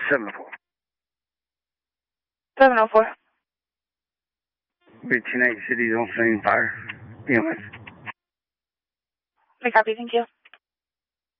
704. 704. Reaching 8 cities on scene fire. EMS. I copy, thank you.